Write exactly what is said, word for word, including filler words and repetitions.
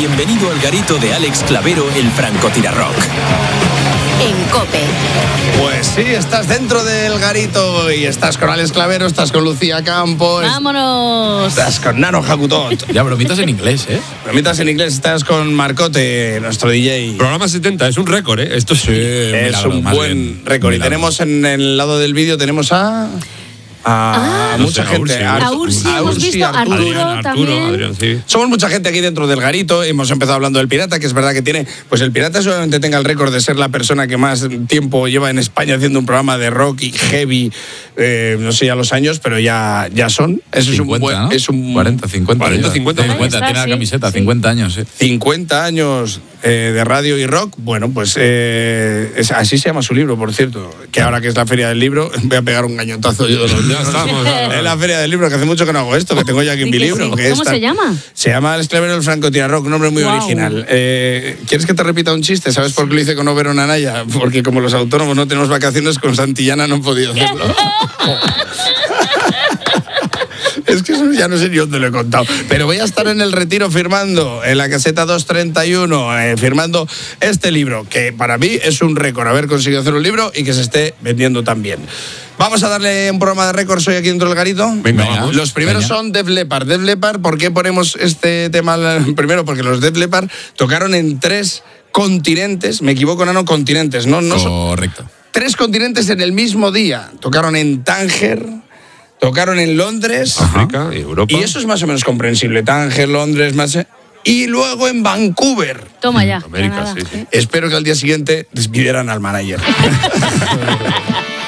Bienvenido al garito de Alex Clavero, el francotirarrock. En COPE. Pues sí, estás dentro del garito y estás con Alex Clavero, estás con Lucía Campos. ¡Vámonos! Estás con Nano Jacutot. Ya, bromitas en inglés, ¿eh? Bromitas en inglés, estás con Marcote, nuestro D J. Programa setenta, es un récord, ¿eh? Esto sí, es milagro, un más buen bien. récord. Y Milagro. tenemos en el lado del vídeo, tenemos a... a Ah, mucha no sé, gente. a Ursi, A Ursi a hemos Ursi, visto, Arturo. Arturo Adrián, también. Arturo, Adrián, sí. Somos mucha gente aquí dentro del garito. Hemos empezado hablando del pirata, que es verdad que tiene... Pues el pirata solamente tenga el récord de ser la persona que más tiempo lleva en España haciendo un programa de rock y heavy, eh, no sé ya los años, pero ya, ya son. Eso cincuenta, es un buen... ¿no? Es un cuarenta, cincuenta. cuarenta, cincuenta. cincuenta, Ahí está, tiene la sí, camiseta, sí. cincuenta años, ¿eh? cincuenta años eh, de radio y rock. Bueno, pues eh, es, así se llama su libro, por cierto. Que ahora que es la Feria del Libro, voy a pegar un gañotazo yo de los Ya estamos. Es la Feria del Libro, que hace mucho que no hago esto, que tengo ya aquí en mi Sí que libro. sí. que ¿Cómo esta- se llama? Se llama Alex Clavero, el francotirarrock, un nombre muy Guau. original. Eh, ¿Quieres que te repita un chiste? ¿Sabes por qué lo hice con Over Anaya? Porque como los autónomos no tenemos vacaciones, con Santillana no he podido hacerlo. Es que eso ya no sé ni dónde lo he contado. Pero voy a estar en el Retiro firmando, en la caseta doscientos treinta y uno, eh, firmando este libro, que para mí es un récord haber conseguido hacer un libro y que se esté vendiendo tan bien. Vamos a darle un programa de récords hoy aquí dentro del garito. Venga, vamos. Los primeros Venga. son Def Leppard. Def Leppard, ¿por qué ponemos este tema? Primero, porque los Def Leppard tocaron en tres continentes. Me equivoco, Nano, continentes, ¿no? no son- Correcto. tres continentes en el mismo día. Tocaron en Tánger, tocaron en Londres. África y Europa. Y eso es más o menos comprensible. Tánger, Londres, más... Y luego en Vancouver. Toma ya. América, Granada. sí, sí. Espero que al día siguiente despidieran al manager.